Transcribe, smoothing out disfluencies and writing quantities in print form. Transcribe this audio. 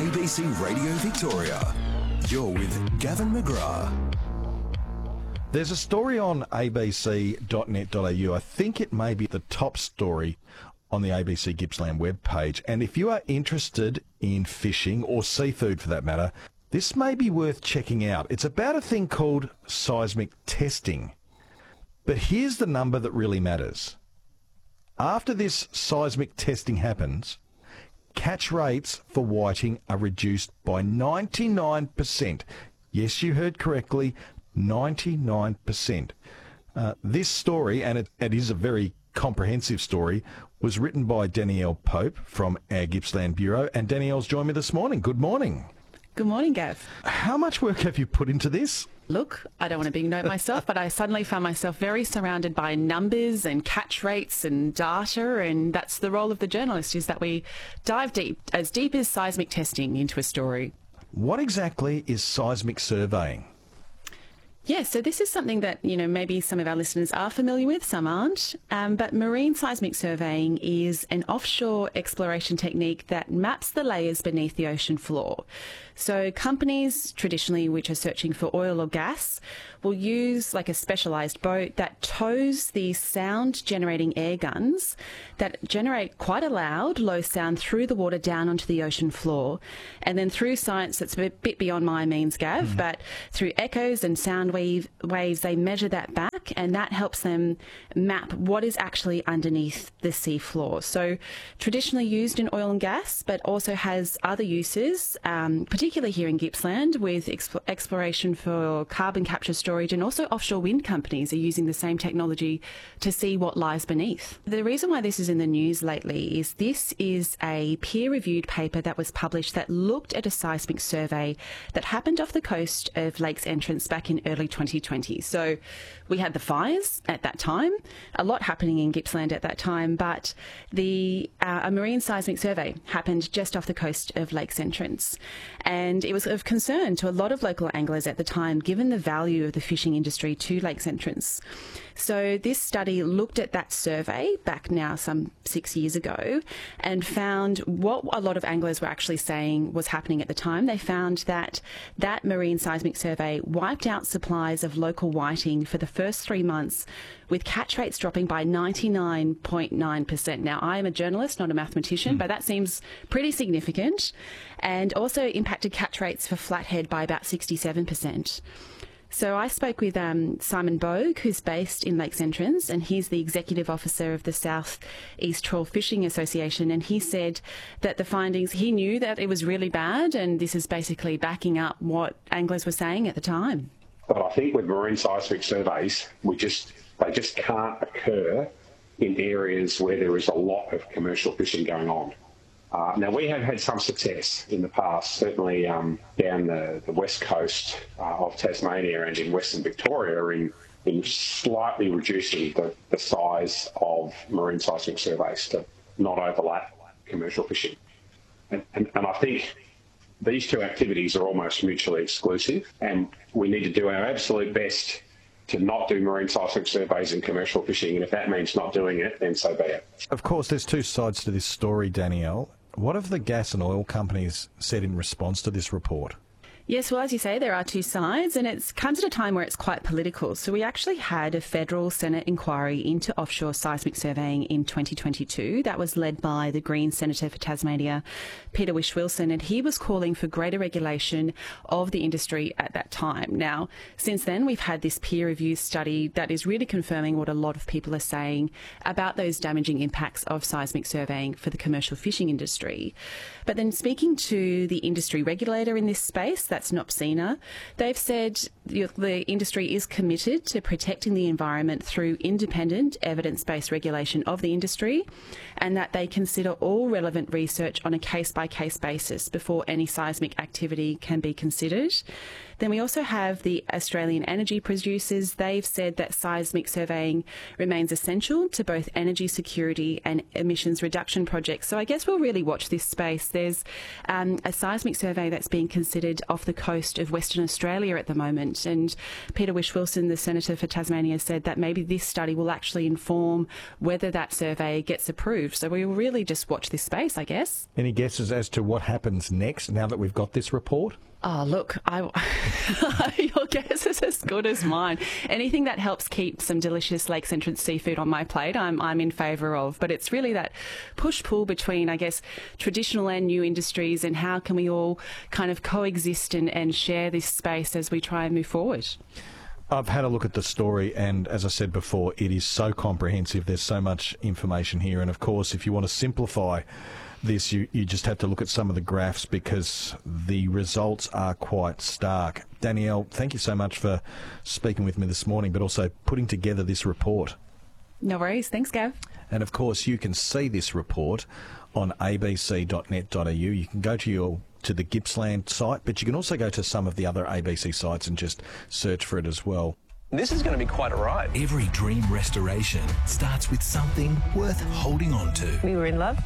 ABC Radio Victoria. You're with Gavin McGrath. There's a story on abc.net.au. I think it may be the top story on the ABC Gippsland webpage. And if you are interested in fishing or seafood for that matter, this may be worth checking out. It's about a thing called seismic testing. But here's the number that really matters. After this seismic testing happens, catch rates for whiting are reduced by 99%. Yes, you heard correctly, 99%. This story, and it is a very comprehensive story, was written by Danielle Pope from our Gippsland Bureau, and Danielle's joined me this morning. Good morning. Good morning, Gav. How much work have you put into this? Look, I don't want to big note myself, but I suddenly found myself very surrounded by numbers and catch rates and data, and that's the role of the journalist, is that we dive deep as seismic testing into a story. What exactly is seismic surveying? Yeah, so this is something that, maybe some of our listeners are familiar with, some aren't. But marine seismic surveying is an offshore exploration technique that maps the layers beneath the ocean floor. So companies traditionally which are searching for oil or gas will use like a specialised boat that tows these sound-generating air guns that generate quite a loud, low sound through the water down onto the ocean floor. And then through science that's a bit beyond my means, Gav, but through echoes and sound waves, they measure that back, and that helps them map what is actually underneath the sea floor. So traditionally used in oil and gas, but also has other uses, particularly here in Gippsland with exploration for carbon capture storage, and also offshore wind companies are using the same technology to see what lies beneath. The reason why this is in the news lately is this is a peer-reviewed paper that was published that looked at a seismic survey that happened off the coast of Lakes Entrance back in early 2020. So we had the fires at that time, a lot happening in Gippsland at that time, but a marine seismic survey happened just off the coast of Lakes Entrance. And it was of concern to a lot of local anglers at the time, given the value of the fishing industry to Lakes Entrance. So this study looked at that survey back now some 6 years ago and found what a lot of anglers were actually saying was happening at the time. They found that marine seismic survey wiped out supplies of local whiting for the first 3 months, with catch rates dropping by 99.9%. Now, I am a journalist, not a mathematician, but that seems pretty significant, and also impacted catch rates for flathead by about 67%. So I spoke with Simon Bogue, who's based in Lakes Entrance, and he's the executive officer of the South East Trawl Fishing Association, and he said that the findings, he knew that it was really bad, and this is basically backing up what anglers were saying at the time. But I think with marine seismic surveys, they just can't occur in areas where there is a lot of commercial fishing going on. Now, we have had some success in the past, certainly down the west coast of Tasmania and in Western Victoria in slightly reducing the size of marine seismic surveys to not overlap commercial fishing. And I think these two activities are almost mutually exclusive, and we need to do our absolute best to not do marine seismic surveys in commercial fishing, and if that means not doing it, then so be it. Of course, there's two sides to this story, Danielle. What have the gas and oil companies said in response to this report? Yes, well, as you say, there are two sides, and it comes at a time where it's quite political. So we actually had a federal Senate inquiry into offshore seismic surveying in 2022. That was led by the Green Senator for Tasmania, Peter Whish-Wilson, and he was calling for greater regulation of the industry at that time. Now, since then, we've had this peer-reviewed study that is really confirming what a lot of people are saying about those damaging impacts of seismic surveying for the commercial fishing industry. But then speaking to the industry regulator in this space, that's NOPSEMA, they've said the industry is committed to protecting the environment through independent evidence-based regulation of the industry, and that they consider all relevant research on a case-by-case basis before any seismic activity can be considered. Then we also have the Australian energy producers. They've said that seismic surveying remains essential to both energy security and emissions reduction projects. So I guess we'll really watch this space. There's a seismic survey that's being considered off off the coast of Western Australia at the moment. And Peter Whish-Wilson, the Senator for Tasmania, said that maybe this study will actually inform whether that survey gets approved. So we will really just watch this space, I guess. Any guesses as to what happens next now that we've got this report? Oh, look, your guess is as good as mine. Anything that helps keep some delicious Lakes Entrance seafood on my plate, I'm in favour of. But it's really that push-pull between, I guess, traditional and new industries, and how can we all kind of coexist and share this space as we try and move forward. I've had a look at the story, and as I said before, it is so comprehensive. There's so much information here. And, of course, if you want to simplify this, you just have to look at some of the graphs because the results are quite stark. Danielle, thank you so much for speaking with me this morning, but also putting together this report. No worries. Thanks, Gav. And, of course, you can see this report on abc.net.au. You can go to the Gippsland site, but you can also go to some of the other ABC sites and just search for it as well. This is going to be quite a ride. Every dream restoration starts with something worth holding on to. We were in love.